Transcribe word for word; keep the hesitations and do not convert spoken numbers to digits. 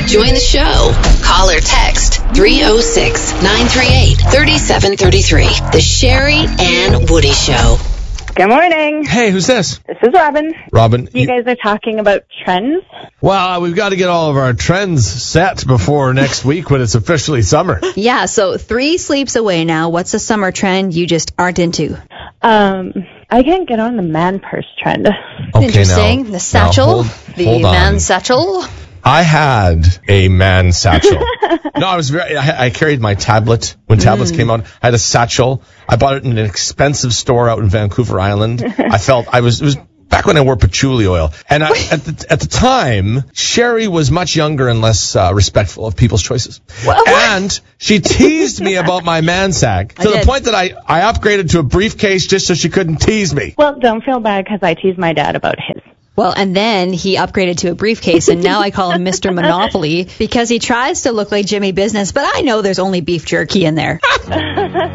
Join the show. Call or text three oh six, nine three eight, three seven three three. The Sherry and Woody Show. Good morning. Hey, who's this? This is Robin. Robin. You, you guys are talking about trends? Well, we've got to get all of our trends set before next week when it's officially summer. Yeah, so three sleeps away now. What's a summer trend you just aren't into? Um, I can't get on the man purse trend. Okay, Interesting. now, the satchel. now hold, the hold man on. satchel. I had a man satchel. No, I was very. I, I carried my tablet when tablets mm. came out. I had a satchel. I bought it in an expensive store out in Vancouver Island. I felt I was. It was back when I wore patchouli oil, and I, at the at the time, Sherry was much younger and less uh, respectful of people's choices. What? And she teased me about my man sack to the point that I I upgraded to a briefcase just so she couldn't tease me. Well, don't feel bad because I teased my dad about his. Well, and then he upgraded to a briefcase, and now I call him Mister Monopoly because he tries to look like Jimmy Business, but I know there's only beef jerky in there.